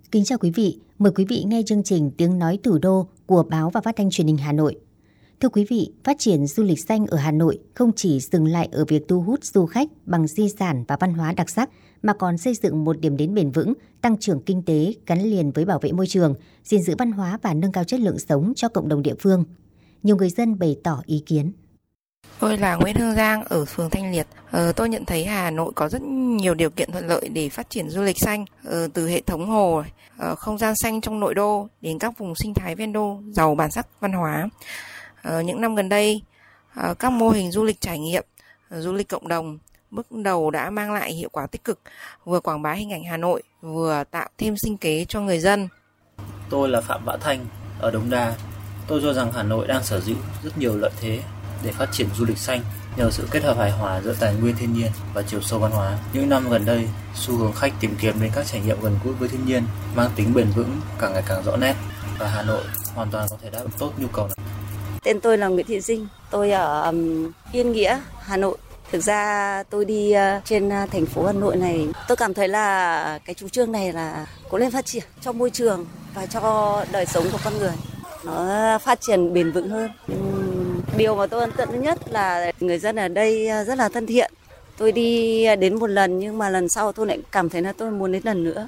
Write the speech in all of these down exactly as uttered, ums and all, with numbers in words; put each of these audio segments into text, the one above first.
Kính chào quý vị, mời quý vị nghe chương trình Tiếng nói thủ đô của Báo và Phát thanh Truyền hình Hà Nội. Thưa quý vị, phát triển du lịch xanh ở Hà Nội không chỉ dừng lại ở việc thu hút du khách bằng di sản và văn hóa đặc sắc, mà còn xây dựng một điểm đến bền vững, tăng trưởng kinh tế gắn liền với bảo vệ môi trường, gìn giữ văn hóa và nâng cao chất lượng sống cho cộng đồng địa phương. Nhiều người dân bày tỏ ý kiến. Tôi là Nguyễn Hương Giang ở phường Thanh Liệt. Ờ, tôi nhận thấy Hà Nội có rất nhiều điều kiện thuận lợi để phát triển du lịch xanh, ờ, từ hệ thống hồ, ờ, không gian xanh trong nội đô đến các vùng sinh thái ven đô giàu bản sắc văn hóa. Ờ, những năm gần đây, ờ, các mô hình du lịch trải nghiệm, ờ, du lịch cộng đồng bước đầu đã mang lại hiệu quả tích cực, vừa quảng bá hình ảnh Hà Nội, vừa tạo thêm sinh kế cho người dân. Tôi là Phạm Vã Thanh ở Đống Đa. Tôi cho rằng Hà Nội đang sở hữu rất nhiều lợi thế để phát triển du lịch xanh nhờ sự kết hợp hài hòa giữa tài nguyên thiên nhiên và chiều sâu văn hóa. Những năm gần đây, xu hướng khách tìm kiếm đến các trải nghiệm gần gũi với thiên nhiên mang tính bền vững càng ngày càng rõ nét, và Hà Nội hoàn toàn có thể đáp ứng tốt nhu cầu này. Tên tôi là Nguyễn Thị Dinh, tôi ở um, Yên Nghĩa, Hà Nội. Thực ra tôi đi uh, trên uh, thành phố Hà Nội này, tôi cảm thấy là cái chủ trương này là cố lên phát triển cho môi trường và cho đời sống của con người. Nó phát triển bền vững hơn. Điều mà tôi ấn tượng nhất là người dân ở đây rất là thân thiện. Tôi đi đến một lần nhưng mà lần sau tôi lại cảm thấy là tôi muốn đến lần nữa.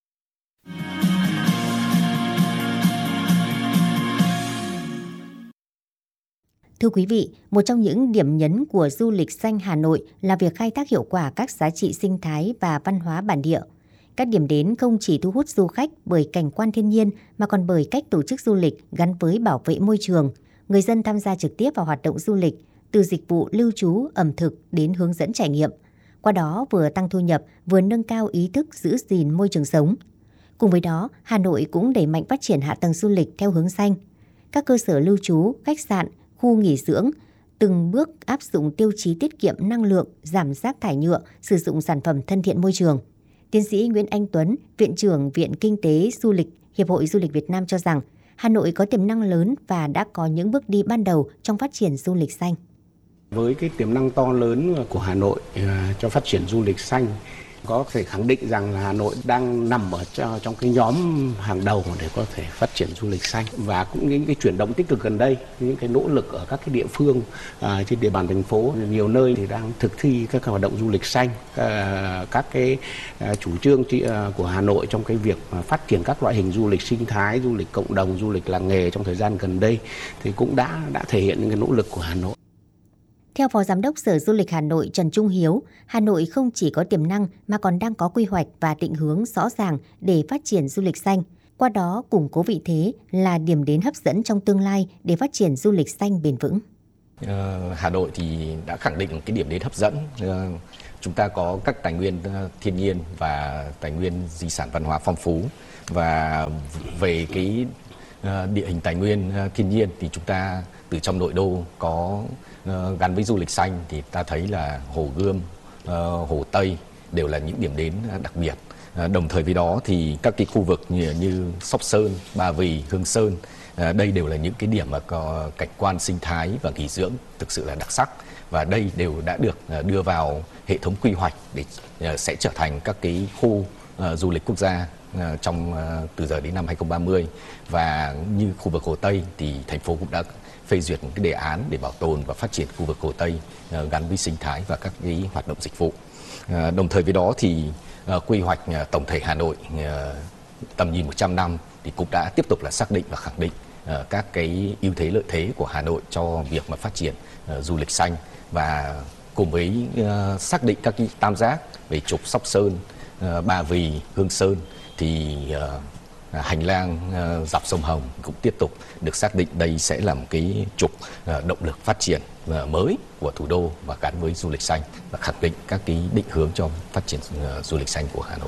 Thưa quý vị, một trong những điểm nhấn của du lịch xanh Hà Nội là việc khai thác hiệu quả các giá trị sinh thái và văn hóa bản địa. Các điểm đến không chỉ thu hút du khách bởi cảnh quan thiên nhiên mà còn bởi cách tổ chức du lịch gắn với bảo vệ môi trường. Người dân tham gia trực tiếp vào hoạt động du lịch, từ dịch vụ lưu trú, ẩm thực đến hướng dẫn trải nghiệm. Qua đó vừa tăng thu nhập, vừa nâng cao ý thức giữ gìn môi trường sống. Cùng với đó, Hà Nội cũng đẩy mạnh phát triển hạ tầng du lịch theo hướng xanh. Các cơ sở lưu trú, khách sạn, khu nghỉ dưỡng từng bước áp dụng tiêu chí tiết kiệm năng lượng, giảm rác thải nhựa, sử dụng sản phẩm thân thiện môi trường. Tiến sĩ Nguyễn Anh Tuấn, Viện trưởng Viện Kinh tế Du lịch, Hiệp hội Du lịch Việt Nam cho rằng Hà Nội có tiềm năng lớn và đã có những bước đi ban đầu trong phát triển du lịch xanh. Với cái tiềm năng to lớn của Hà Nội cho phát triển du lịch xanh, có thể khẳng định rằng là Hà Nội đang nằm ở trong cái nhóm hàng đầu để có thể phát triển du lịch xanh. Và cũng những cái chuyển động tích cực gần đây, những cái nỗ lực ở các cái địa phương à, trên địa bàn thành phố, nhiều nơi thì đang thực thi các hoạt động du lịch xanh, à, các cái à, chủ trương của Hà Nội trong cái việc phát triển các loại hình du lịch sinh thái, du lịch cộng đồng, du lịch làng nghề trong thời gian gần đây thì cũng đã đã thể hiện những cái nỗ lực của Hà Nội. Theo Phó Giám đốc Sở Du lịch Hà Nội Trần Trung Hiếu, Hà Nội không chỉ có tiềm năng mà còn đang có quy hoạch và định hướng rõ ràng để phát triển du lịch xanh. Qua đó củng cố vị thế là điểm đến hấp dẫn trong tương lai để phát triển du lịch xanh bền vững. Uh, Hà Nội thì đã khẳng định cái điểm đến hấp dẫn. Uh, chúng ta có các tài nguyên uh, thiên nhiên và tài nguyên di sản văn hóa phong phú. Và về cái uh, địa hình tài nguyên uh, thiên nhiên thì chúng ta từ trong nội đô có uh, gắn với du lịch xanh thì ta thấy là Hồ Gươm, uh, Hồ Tây đều là những điểm đến uh, đặc biệt. Uh, đồng thời với đó thì các cái khu vực như, như Sóc Sơn, Ba Vì, Hương Sơn, uh, đây đều là những cái điểm mà có cảnh quan sinh thái và nghỉ dưỡng thực sự là đặc sắc. Và đây đều đã được uh, đưa vào hệ thống quy hoạch để uh, sẽ trở thành các cái khu uh, du lịch quốc gia uh, trong uh, từ giờ đến năm hai không ba mươi. Và như khu vực Hồ Tây thì thành phố cũng đã phê duyệt một cái đề án để bảo tồn và phát triển khu vực Hồ Tây uh, gắn với sinh thái và các cái hoạt động dịch vụ. Uh, đồng thời với đó thì uh, quy hoạch uh, tổng thể Hà Nội uh, tầm nhìn một trăm năm thì cũng đã tiếp tục là xác định và khẳng định uh, các cái ưu thế lợi thế của Hà Nội cho việc mà phát triển uh, du lịch xanh, và cùng với uh, xác định các cái tam giác về trục Sóc Sơn, uh, Ba Vì, Hương Sơn thì uh, hành lang uh, dọc sông Hồng cũng tiếp tục được xác định đây sẽ là một cái trục uh, động lực phát triển uh, mới của thủ đô và gắn với du lịch xanh, và khẳng định các cái định hướng cho phát triển uh, du lịch xanh của Hà Nội.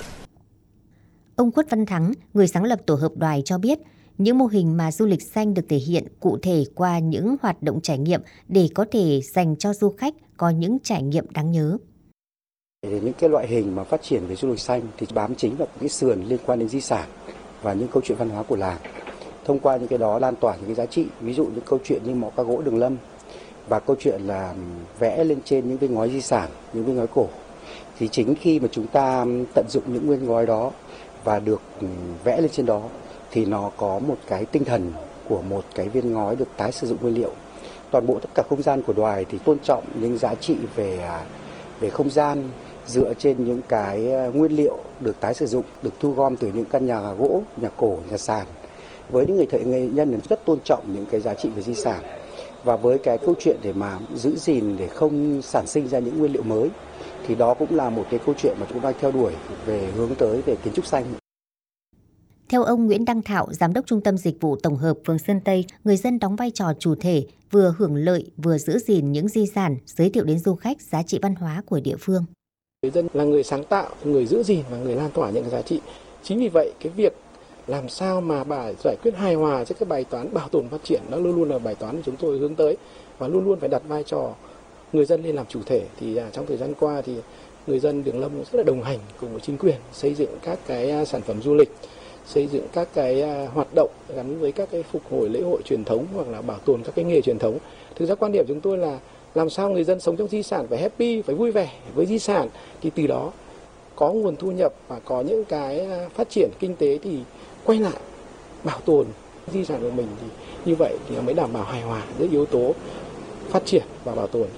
Ông Khuất Văn Thắng, người sáng lập tổ hợp Đoài cho biết, những mô hình mà du lịch xanh được thể hiện cụ thể qua những hoạt động trải nghiệm để có thể dành cho du khách có những trải nghiệm đáng nhớ. Những cái loại hình mà phát triển về du lịch xanh thì bám chính vào cái sườn liên quan đến di sản và những câu chuyện văn hóa của làng. Thông qua những cái đó lan tỏa những cái giá trị, ví dụ những câu chuyện như mỏ cá gỗ Đường Lâm và câu chuyện là vẽ lên trên những cái ngói di sản, những cái ngói cổ. Thì chính khi mà chúng ta tận dụng những nguyên ngói đó và được vẽ lên trên đó thì nó có một cái tinh thần của một cái viên ngói được tái sử dụng nguyên liệu. Toàn bộ tất cả không gian của Đoài thì tôn trọng những giá trị về về không gian dựa trên những cái nguyên liệu được tái sử dụng, được thu gom từ những căn nhà gỗ, nhà cổ, nhà sàn. Với những người thợ nghệ nhân rất tôn trọng những cái giá trị về di sản. Và với cái câu chuyện để mà giữ gìn để không sản sinh ra những nguyên liệu mới thì đó cũng là một cái câu chuyện mà chúng ta theo đuổi về hướng tới về kiến trúc xanh. Theo ông Nguyễn Đăng Thạo, Giám đốc Trung tâm Dịch vụ Tổng hợp phường Sơn Tây, người dân đóng vai trò chủ thể, vừa hưởng lợi, vừa giữ gìn những di sản, giới thiệu đến du khách giá trị văn hóa của địa phương. Người dân là người sáng tạo, người giữ gìn và người lan tỏa những giá trị. Chính vì vậy, cái việc làm sao mà bà giải quyết hài hòa giữa cái bài toán bảo tồn phát triển nó luôn luôn là bài toán mà chúng tôi hướng tới và luôn luôn phải đặt vai trò người dân lên làm chủ thể. Thì à, trong thời gian qua thì người dân Đường Lâm rất là đồng hành cùng với chính quyền xây dựng các cái sản phẩm du lịch, xây dựng các cái hoạt động gắn với các cái phục hồi lễ hội truyền thống hoặc là bảo tồn các cái nghề truyền thống. Thực ra quan điểm chúng tôi là làm sao người dân sống trong di sản phải happy, phải vui vẻ với di sản thì từ đó có nguồn thu nhập và có những cái phát triển kinh tế thì quay lại bảo tồn di sản của mình, thì như vậy thì mới đảm bảo hài hòa giữa yếu tố phát triển và bảo tồn.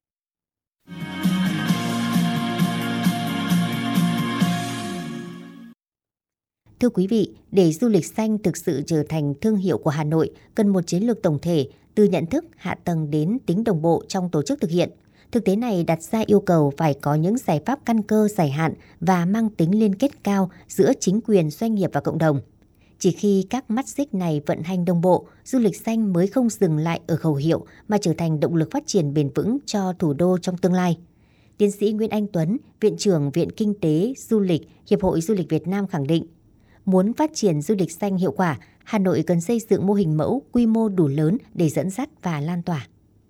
Thưa quý vị, để du lịch xanh thực sự trở thành thương hiệu của Hà Nội, cần một chiến lược tổng thể, từ nhận thức, hạ tầng đến tính đồng bộ trong tổ chức thực hiện. Thực tế này đặt ra yêu cầu phải có những giải pháp căn cơ dài hạn và mang tính liên kết cao giữa chính quyền, doanh nghiệp và cộng đồng. Chỉ khi các mắt xích này vận hành đồng bộ, du lịch xanh mới không dừng lại ở khẩu hiệu mà trở thành động lực phát triển bền vững cho thủ đô trong tương lai. Tiến sĩ Nguyễn Anh Tuấn, Viện trưởng Viện Kinh tế, Du lịch, Hiệp hội Du lịch Việt Nam khẳng định, muốn phát triển du lịch xanh hiệu quả, Hà Nội cần xây dựng mô hình mẫu quy mô đủ lớn để dẫn dắt và lan tỏa.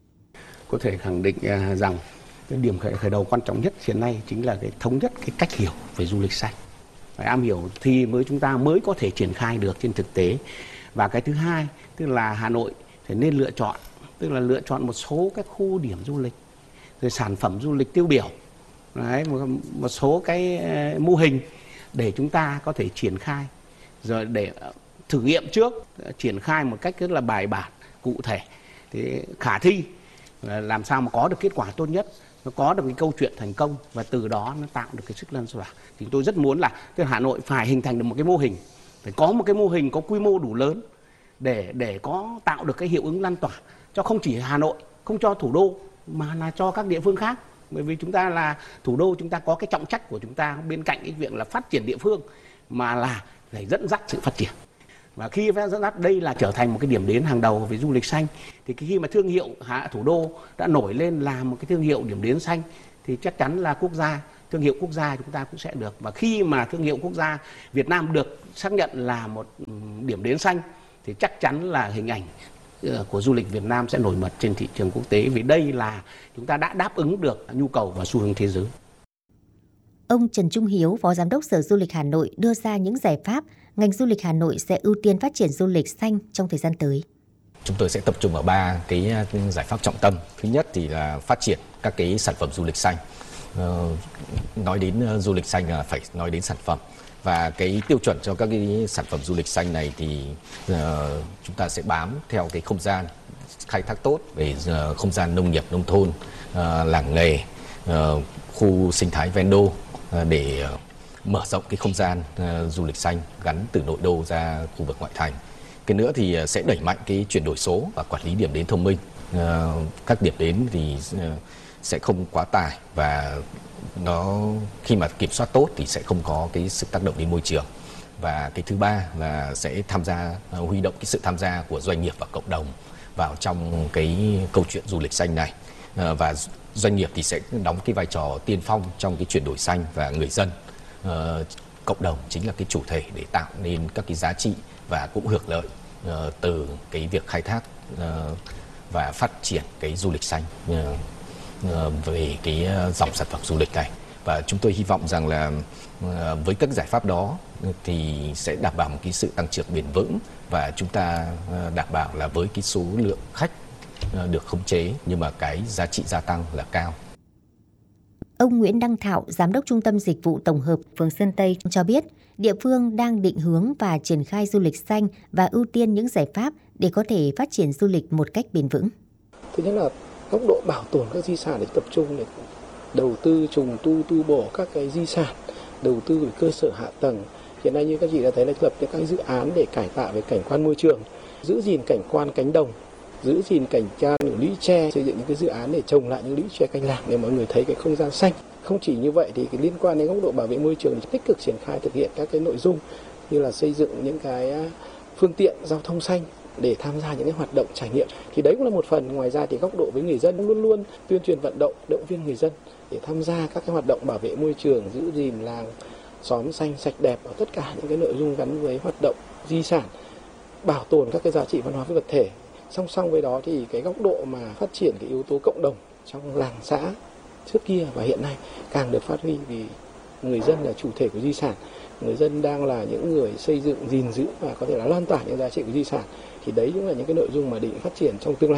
Có thể khẳng định rằng cái điểm khởi, khởi đầu quan trọng nhất hiện nay chính là cái thống nhất cái cách hiểu về du lịch xanh. Phải am hiểu thì mới chúng ta mới có thể triển khai được trên thực tế. Và cái thứ hai, tức là Hà Nội phải nên lựa chọn, tức là lựa chọn một số các khu điểm du lịch, rồi sản phẩm du lịch tiêu biểu, đấy, một, một số cái mô hình để chúng ta có thể triển khai, rồi để thử nghiệm trước, triển khai một cách rất là bài bản, cụ thể, thì khả thi, làm sao mà có được kết quả tốt nhất, nó có được cái câu chuyện thành công và từ đó nó tạo được cái sức lan tỏa. Thì tôi rất muốn là tức là Hà Nội phải hình thành được một cái mô hình, phải có một cái mô hình có quy mô đủ lớn để để có tạo được cái hiệu ứng lan tỏa cho không chỉ Hà Nội, không cho thủ đô mà là cho các địa phương khác. Bởi vì chúng ta là thủ đô, chúng ta có cái trọng trách của chúng ta bên cạnh cái việc là phát triển địa phương mà là để dẫn dắt sự phát triển. Và khi phải dẫn dắt đây là trở thành một cái điểm đến hàng đầu về du lịch xanh, thì khi mà thương hiệu Hạ thủ đô đã nổi lên là một cái thương hiệu điểm đến xanh thì chắc chắn là quốc gia, thương hiệu quốc gia chúng ta cũng sẽ được. Và khi mà thương hiệu quốc gia Việt Nam được xác nhận là một điểm đến xanh thì chắc chắn là hình ảnh của du lịch Việt Nam sẽ nổi bật trên thị trường quốc tế, vì đây là chúng ta đã đáp ứng được nhu cầu và xu hướng thế giới. Ông Trần Trung Hiếu, Phó Giám đốc Sở Du lịch Hà Nội đưa ra những giải pháp ngành du lịch Hà Nội sẽ ưu tiên phát triển du lịch xanh trong thời gian tới. Chúng tôi sẽ tập trung ở ba cái giải pháp trọng tâm. Thứ nhất thì là phát triển các cái sản phẩm du lịch xanh. Ờ, nói đến du lịch xanh là phải nói đến sản phẩm. Và cái tiêu chuẩn cho các cái sản phẩm du lịch xanh này thì uh, chúng ta sẽ bám theo cái không gian khai thác tốt về uh, không gian nông nghiệp, nông thôn, uh, làng nghề, uh, khu sinh thái ven đô uh, để uh, mở rộng cái không gian uh, du lịch xanh gắn từ nội đô ra khu vực ngoại thành. Cái nữa thì uh, sẽ đẩy mạnh cái chuyển đổi số và quản lý điểm đến thông minh. Uh, các điểm đến thì uh, sẽ không quá tải và nó khi mà kiểm soát tốt thì sẽ không có cái sự tác động đến môi trường. Và cái thứ ba là sẽ tham gia huy động cái sự tham gia của doanh nghiệp và cộng đồng vào trong cái câu chuyện du lịch xanh này. Và doanh nghiệp thì sẽ đóng cái vai trò tiên phong trong cái chuyển đổi xanh, và người dân, cộng đồng chính là cái chủ thể để tạo nên các cái giá trị và cũng hưởng lợi từ cái việc khai thác và phát triển cái du lịch xanh về cái dòng sản phẩm du lịch này. Và chúng tôi hy vọng rằng là với các giải pháp đó thì sẽ đảm bảo một cái sự tăng trưởng bền vững, và chúng ta đảm bảo là với cái số lượng khách được khống chế nhưng mà cái giá trị gia tăng là cao. Ông Nguyễn Đăng Thạo, Giám đốc Trung tâm Dịch vụ Tổng hợp phường Sơn Tây cho biết, địa phương đang định hướng và triển khai du lịch xanh và ưu tiên những giải pháp để có thể phát triển du lịch một cách bền vững. Thứ nhất là góc độ bảo tồn các di sản để tập trung để đầu tư trùng tu tu bổ các cái di sản, đầu tư về cơ sở hạ tầng. Hiện nay như các chị đã thấy là lập những các dự án để cải tạo về cảnh quan môi trường, giữ gìn cảnh quan cánh đồng, giữ gìn cảnh quan những lũy tre, xây dựng những cái dự án để trồng lại những lũy tre canh làng để mọi người thấy cái không gian xanh. Không chỉ như vậy thì cái liên quan đến góc độ bảo vệ môi trường thì tích cực triển khai thực hiện các cái nội dung như là xây dựng những cái phương tiện giao thông xanh để tham gia những cái hoạt động trải nghiệm. Thì đấy cũng là một phần. Ngoài ra thì góc độ với người dân luôn luôn tuyên truyền vận động, động viên người dân để tham gia các cái hoạt động bảo vệ môi trường, giữ gìn làng xóm xanh sạch đẹp ở tất cả những cái nội dung gắn với hoạt động di sản, bảo tồn các cái giá trị văn hóa phi vật thể. Song song với đó thì cái góc độ mà phát triển cái yếu tố cộng đồng trong làng xã trước kia và hiện nay càng được phát huy vì người dân là chủ thể của di sản, người dân đang là những người xây dựng, gìn giữ và có thể là lan tỏa những giá trị của di sản. Thì đấy cũng là những cái nội dung mà định phát triển trong tương lai.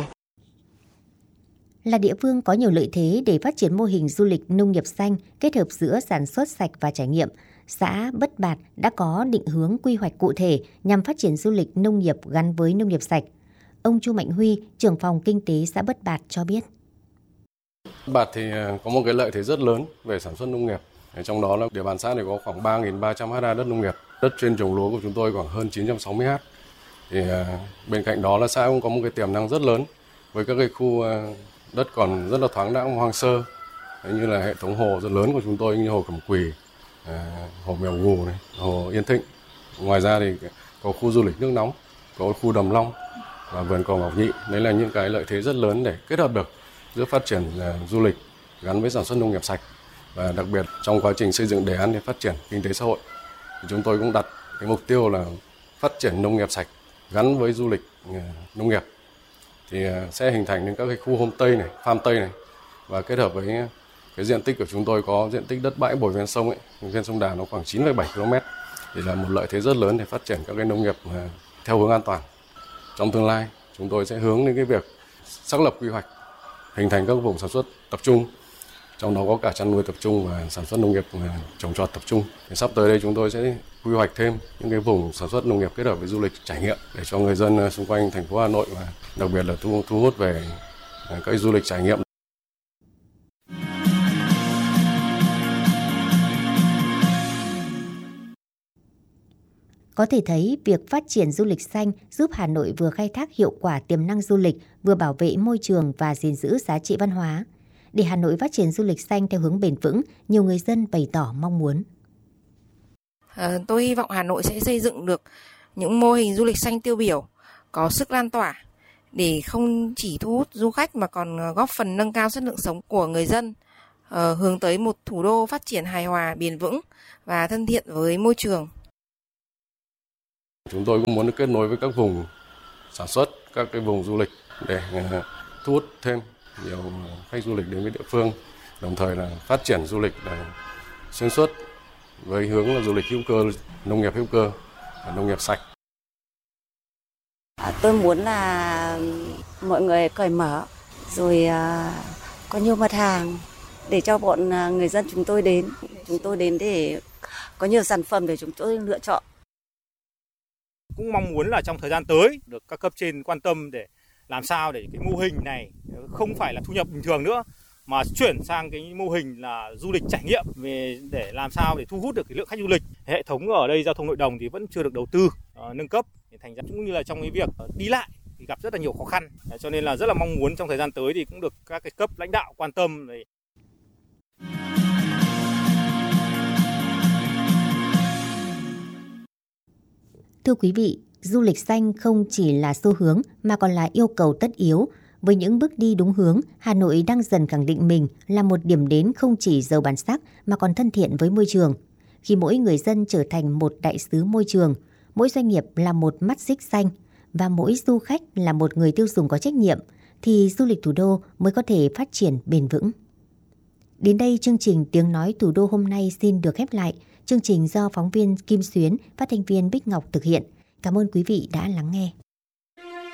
Là địa phương có nhiều lợi thế để phát triển mô hình du lịch nông nghiệp xanh kết hợp giữa sản xuất sạch và trải nghiệm, xã Bất Bạt đã có định hướng quy hoạch cụ thể nhằm phát triển du lịch nông nghiệp gắn với nông nghiệp sạch. Ông Chu Mạnh Huy, trưởng phòng kinh tế xã Bất Bạt cho biết. Bạt thì có một cái lợi thế rất lớn về sản xuất nông nghiệp. Trong đó là địa bàn xã này có khoảng ba nghìn ba trăm ha đất nông nghiệp. Đất chuyên trồng lúa của chúng tôi khoảng hơn chín trăm sáu mươi ha. Thì bên cạnh đó là xã cũng có một cái tiềm năng rất lớn với các cái khu đất còn rất là thoáng đãng hoang sơ, như là hệ thống hồ rất lớn của chúng tôi như hồ Cẩm Quỳ, hồ Mèo Gù này, hồ Yên Thịnh. Ngoài ra thì có khu du lịch nước nóng, có khu Đầm Long và vườn cỏ Ngọc Nhị. Đấy là những cái lợi thế rất lớn để kết hợp được giữa phát triển du lịch gắn với sản xuất nông nghiệp sạch. Và đặc biệt trong quá trình xây dựng đề án để phát triển kinh tế xã hội, thì chúng tôi cũng đặt cái mục tiêu là phát triển nông nghiệp sạch gắn với du lịch nông nghiệp. Thì sẽ hình thành nên các cái khu homestay này, farm tây này, và kết hợp với cái diện tích của chúng tôi có diện tích đất bãi bồi ven sông ấy, ven sông Đà nó khoảng chín phẩy bảy ki lô mét, thì là một lợi thế rất lớn để phát triển các cái nông nghiệp theo hướng an toàn. Trong tương lai, chúng tôi sẽ hướng đến cái việc xác lập quy hoạch, hình thành các vùng sản xuất tập trung, trong đó có cả chăn nuôi tập trung và sản xuất nông nghiệp trồng trọt tập trung. Thì sắp tới đây chúng tôi sẽ quy hoạch thêm những cái vùng sản xuất nông nghiệp kết hợp với du lịch trải nghiệm để cho người dân xung quanh thành phố Hà Nội và đặc biệt là thu, thu hút về các du lịch trải nghiệm. Có thể thấy, việc phát triển du lịch xanh giúp Hà Nội vừa khai thác hiệu quả tiềm năng du lịch, vừa bảo vệ môi trường và gìn giữ giá trị văn hóa. Để Hà Nội phát triển du lịch xanh theo hướng bền vững, nhiều người dân bày tỏ mong muốn. À, tôi hy vọng Hà Nội sẽ xây dựng được những mô hình du lịch xanh tiêu biểu, có sức lan tỏa, để không chỉ thu hút du khách mà còn góp phần nâng cao chất lượng sống của người dân, à, hướng tới một thủ đô phát triển hài hòa, bền vững và thân thiện với môi trường. Chúng tôi cũng muốn kết nối với các vùng sản xuất, các cái vùng du lịch để thu hút thêm nhiều khách du lịch đến với địa phương, đồng thời là phát triển du lịch là xuyên suốt với hướng là du lịch hữu cơ, nông nghiệp hữu cơ và nông nghiệp sạch. Tôi muốn là mọi người cởi mở, rồi có nhiều mặt hàng để cho bọn người dân chúng tôi đến. Chúng tôi đến để có nhiều sản phẩm để chúng tôi lựa chọn. Cũng mong muốn là trong thời gian tới được các cấp trên quan tâm để làm sao để cái mô hình này không phải là thu nhập bình thường nữa, mà chuyển sang cái mô hình là du lịch trải nghiệm, về để làm sao để thu hút được cái lượng khách du lịch. Hệ thống ở đây giao thông nội đồng thì vẫn chưa được đầu tư uh, nâng cấp, thì thành ra cũng như là trong cái việc đi lại thì gặp rất là nhiều khó khăn. Cho nên là rất là mong muốn trong thời gian tới thì cũng được các cái cấp lãnh đạo quan tâm. Để... Thưa quý vị, du lịch xanh không chỉ là xu hướng mà còn là yêu cầu tất yếu. Với những bước đi đúng hướng, Hà Nội đang dần khẳng định mình là một điểm đến không chỉ giàu bản sắc mà còn thân thiện với môi trường. Khi mỗi người dân trở thành một đại sứ môi trường, mỗi doanh nghiệp là một mắt xích xanh và mỗi du khách là một người tiêu dùng có trách nhiệm, thì du lịch thủ đô mới có thể phát triển bền vững. Đến đây, chương trình Tiếng Nói Thủ đô hôm nay xin được khép lại. Chương trình do phóng viên Kim Xuyến, phát thanh viên Bích Ngọc thực hiện. Cảm ơn quý vị đã lắng nghe.